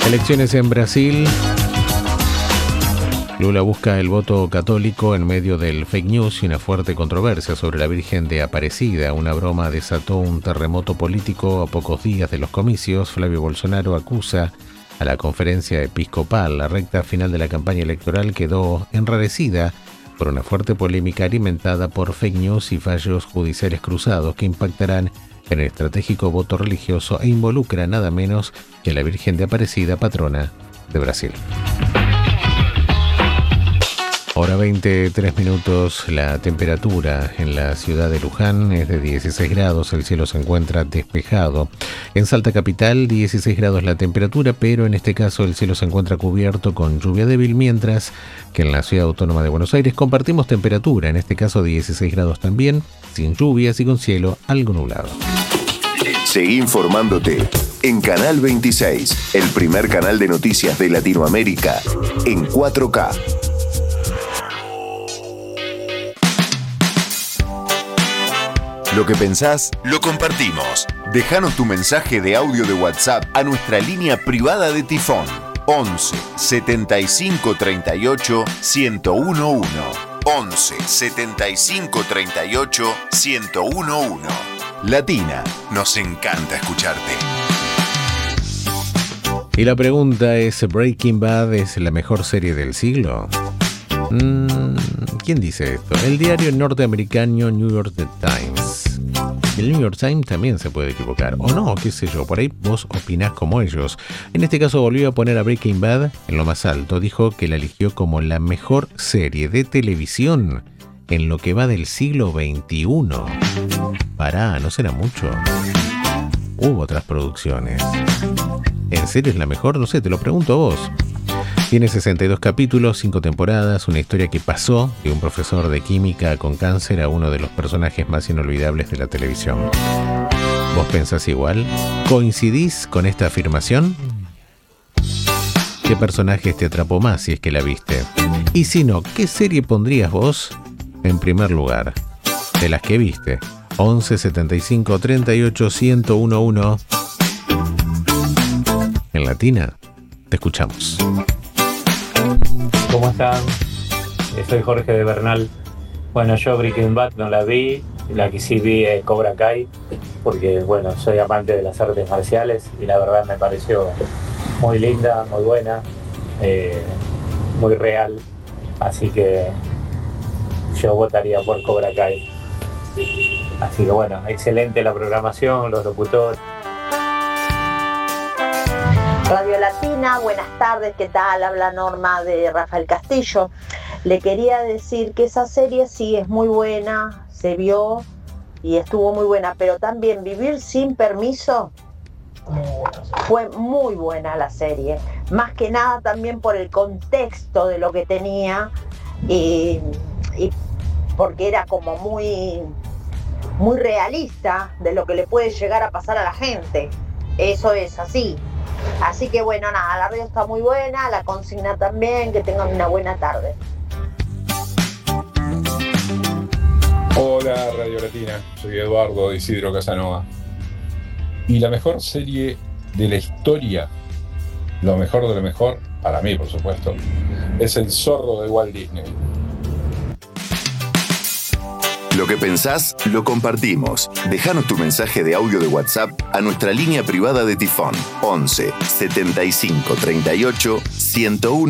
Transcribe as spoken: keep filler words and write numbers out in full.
Elecciones en Brasil. Lula busca el voto católico en medio del fake news y una fuerte controversia sobre la Virgen de Aparecida. Una broma desató un terremoto político a pocos días de los comicios. Flavio Bolsonaro acusa a la conferencia episcopal. La recta final de la campaña electoral quedó enrarecida por una fuerte polémica alimentada por fake news y fallos judiciales cruzados que impactarán en el estratégico voto religioso e involucra nada menos que a la Virgen de Aparecida, patrona de Brasil. Hora veintitrés minutos, la temperatura en la ciudad de Luján es de dieciséis grados, el cielo se encuentra despejado. En Salta Capital, dieciséis grados la temperatura, pero en este caso el cielo se encuentra cubierto con lluvia débil, mientras que en la ciudad autónoma de Buenos Aires compartimos temperatura, en este caso dieciséis grados también, sin lluvias y con cielo algo nublado. Seguí informándote en Canal veintiséis, el primer canal de noticias de Latinoamérica en cuatro K. Lo que pensás, lo compartimos. Déjanos tu mensaje de audio de WhatsApp a nuestra línea privada de Tifón. once setenta y cinco treinta y ocho ciento uno. once setenta y cinco treinta y ocho ciento uno. Latina, nos encanta escucharte. Y la pregunta es, ¿Breaking Bad es la mejor serie del siglo? Mm, ¿Quién dice esto? El diario norteamericano New York Times. El New York Times también se puede equivocar, o no, qué sé yo, por ahí vos opinás como ellos. En este caso volvió a poner a Breaking Bad en lo más alto, dijo que la eligió como la mejor serie de televisión en lo que va del siglo veintiuno. Pará, ¿no será mucho? Hubo otras producciones. ¿En serio es la mejor? No sé, te lo pregunto a vos. Tiene sesenta y dos capítulos, cinco temporadas, una historia que pasó de un profesor de química con cáncer a uno de los personajes más inolvidables de la televisión. ¿Vos pensás igual? ¿Coincidís con esta afirmación? ¿Qué personajes te atrapó más si es que la viste? Y si no, ¿qué serie pondrías vos en primer lugar de las que viste? once setenta y cinco treinta y ocho ciento uno. En Latina, te escuchamos. ¿Cómo están? Soy Jorge de Bernal. Bueno, yo Breaking Bad no la vi, la que sí vi es Cobra Kai, porque bueno, soy amante de las artes marciales y la verdad me pareció muy linda, muy buena, eh, muy real, así que yo votaría por Cobra Kai. Así que bueno, excelente la programación, los locutores. Radio Latina, buenas tardes, ¿qué tal? Habla Norma de Rafael Castillo. Le quería decir que esa serie sí es muy buena, se vio y estuvo muy buena, pero también Vivir sin permiso fue muy buena la serie, más que nada también por el contexto de lo que tenía y, y porque era como muy, muy realista de lo que le puede llegar a pasar a la gente, eso es así. Así que bueno, nada, la radio está muy buena, la consigna también, que tengan una buena tarde. Hola Radio Latina, soy Eduardo de Isidro Casanova. Y la mejor serie de la historia, lo mejor de lo mejor, para mí por supuesto, es El Zorro de Walt Disney. Lo que pensás, lo compartimos. Déjanos tu mensaje de audio de WhatsApp a nuestra línea privada de Tifón. once setenta y cinco treinta y ocho ciento uno.